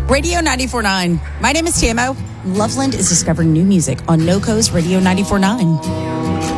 Radio 94.9. My name is Tamo. Loveland is discovering new music on NoCo's Radio 94.9.